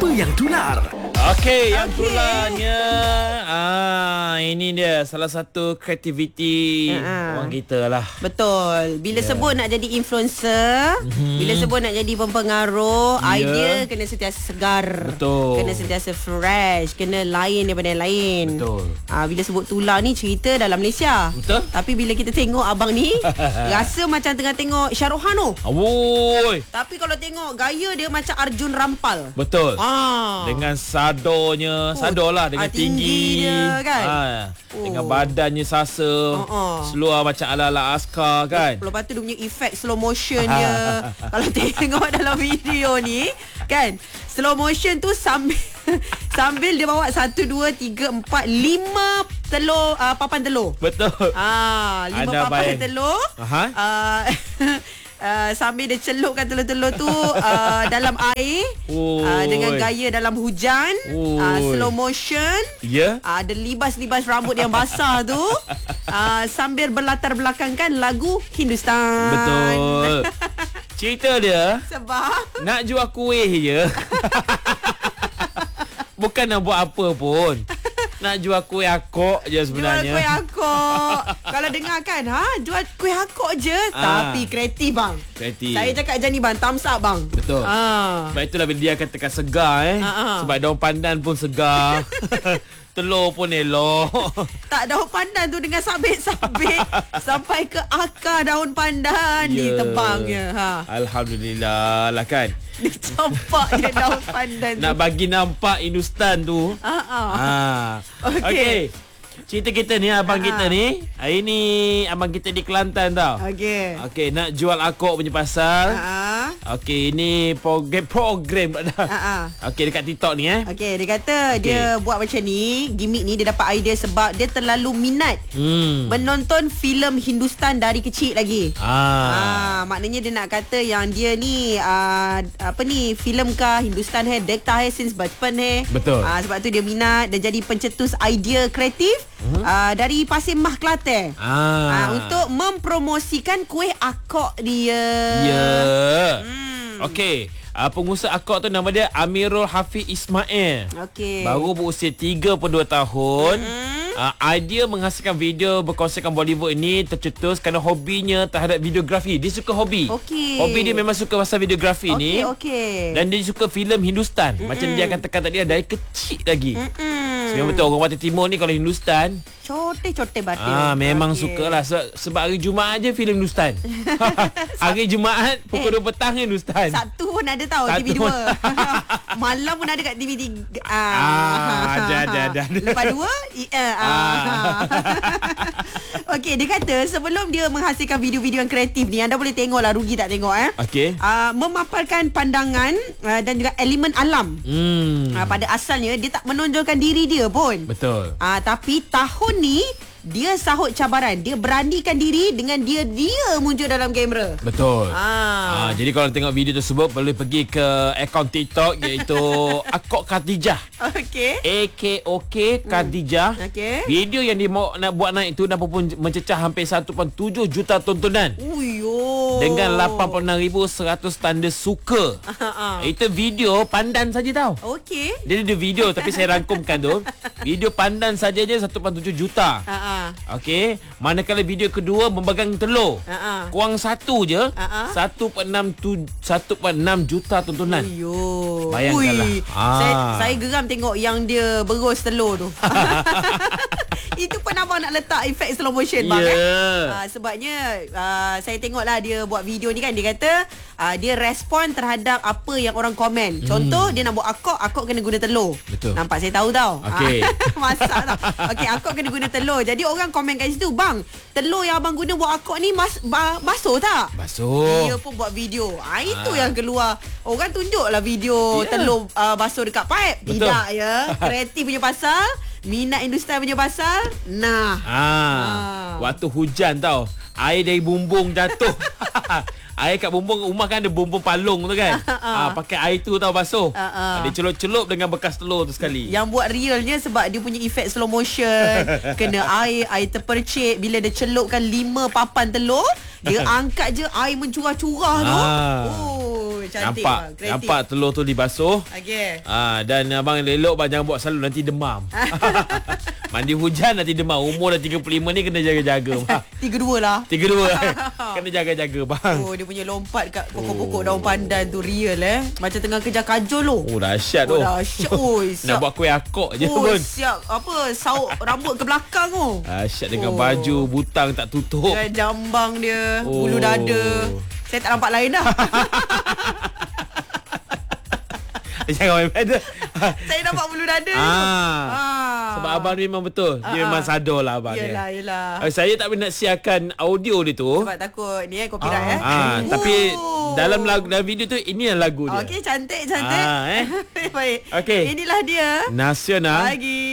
yang tular? Okey, yang tularnya ini dia salah satu kreativiti orang kita lah. Betul. Bila sebut nak jadi influencer, bila sebut nak jadi pempengaruh, idea kena sentiasa segar. Betul. Kena sentiasa fresh, kena lain daripada yang lain. Betul. Bila sebut tular ni cerita dalam Malaysia. Betul. Tapi bila kita tengok abang ni, rasa macam tengah tengok Shah Rukh Khan tu. Awoi. Tapi kalau tengok gaya dia macam Arjun Rampal. Betul. Dengan Sador lah dengan tinggi dia kan. Dengan badannya sasa. Seluar macam ala-ala askar kan. Lepas tu dia punya efek slow motion dia. Kalau tengok dalam video ni kan, slow motion tu sambil dia bawa 1, 2, 3, 4, 5 telur, papan telur. Betul. 5 papan telur. Sambil dia celupkan telur-telur tu dalam air dengan gaya dalam hujan, slow motion. Ada libas-libas rambut yang basah tu, sambil berlatar belakangkan lagu Hindustan. Betul. Cerita dia sebab nak jual kuih je. Bukan nak buat apa pun. Nak jual kuih akok je sebenarnya. Jual kuih akok. Kalau dengar kan, jual kuih akok je. Tapi kreatif bang. Kreatif. Saya cakap macam ni bang, thumbs up bang. Betul. Sebab itulah bila dia katakan segar sebab daun pandan pun segar. Telur pun elok. Tak, daun pandan tu dengan sabit-sabit sampai ke akar daun pandan ditebangnya. Alhamdulillah lah kan. Dia campak je daun pandan tu. Nak bagi nampak Hindustan tu. Okey. Cerita kita ni, abang kita ni, hari ni abang kita di Kelantan tau. Okey, nak jual akok punya pasal. Okey, ini program dah. Okey, dekat TikTok ni Okey, dia kata dia buat macam ni, gimmick ni dia dapat idea sebab dia terlalu minat menonton filem Hindustan dari kecil lagi. Maknanya dia nak kata yang dia ni filem kah Hindustan dekta since bachpan Betul. Sebab tu dia minat dan jadi pencetus idea kreatif dari Pasir Mah Kelantan untuk mempromosikan kuih akok dia. Okey, pengusaha akok tu nama dia Amirul Hafiz Ismail. Baru berusia 32 tahun. Idea menghasilkan video berkonsepkan Bollywood ini tercetus kerana hobinya terhadap videografi. Dia suka hobi. Hobi dia memang suka pasal videografi ni. Dan dia suka filem Hindustan. Macam dia akan tekan tadi dari kecil lagi. Memang betul orang Batin Timur ni kalau Hindustan cote batin. Memang sukalah sebab hari Jumaat je filem Hindustan. Hari Jumaat pukul 2 petang Hindustan. Sabtu pun ada tahu TV 2. Malam pun ada kat TV 3. Ada. Lepas 2 Okey, dia kata sebelum dia menghasilkan video-video yang kreatif ni, anda boleh tengok lah, rugi tak tengok memaparkan pandangan dan juga elemen alam. Pada asalnya dia tak menonjolkan diri dia pun. Betul. Tapi tahun ni dia sahut cabaran. Dia beranikan diri dengan dia muncul dalam kamera. Betul. Jadi kalau tengok video tersebut boleh pergi ke akaun TikTok iaitu Akok Khadijah. AKOK Khadijah. Video yang dia nak buat naik tu dah pun mencecah hampir 1.7 juta tontonan. Dengan 86,100 tanda suka. Itu video pandan saja tau. Dia ada video tapi saya rangkumkan tu. Video pandan saja je 1.7 juta. Okey, manakala video kedua memegang telur. Kurang satu je 1.6 juta tontonan. Bayangkanlah. Saya geram tengok yang dia berus telur tu. Itu pun abang nak letak efek slow motion bang sebabnya saya tengoklah dia buat video ni kan, dia kata dia respon terhadap apa yang orang komen. Contoh dia nak buat akok kena guna telur. Betul. Nampak saya tahu tau. Masak tau. Akok kena guna telur. Jadi orang komen kat situ, bang, telur yang abang guna buat akok ni basuh tak? Basuh. Dia pun buat video. Itu yang keluar. Orang tunjuklah video telur basuh dekat pipe. Tidak ya. Kreatif punya pasal, minat Hindustan punya pasal. Waktu hujan tau, air dari bumbung jatuh. Air kat bumbung rumah kan ada bumbung palung tu kan. Pakai air tu tau basuh. Dia celup-celup dengan bekas telur tu sekali. Yang buat realnya sebab dia punya efek slow motion. Kena air terpercik. Bila dia celupkan 5 papan telur, dia angkat je air mencurah-curah tu. cantik. Nampak telur tu dibasuh. Okey. Dan abang elok bang jangan buat selalu nanti demam. Mandi hujan nanti demam. Umur dah 35 ni kena jaga-jaga. 32 lah. 32. Kena jaga-jaga bang. Oh, dia punya lompat kat pokok-pokok daun pandan tu real macam tengah kejar kajol lo. Oh, dahsyat tu. Dahsyat. Oi, nak buat kuih akok je pun. Siap. Apa? Sauk rambut ke belakang tu. Dahsyat dengan baju butang tak tutup. Jambang dia, bulu dada. Saya tak nampak lain dah. Jangan main pada. Saya nampak bulu dada. Sebab abang ni memang betul. Dia memang sadar lah abang. Yelah. Saya tak boleh nak siarkan audio dia tu. Sebab takut ni copyright Tapi dalam video tu ini lagu dia. Okey, cantik. Baik. Okey. Inilah dia. Nasional. Lagi.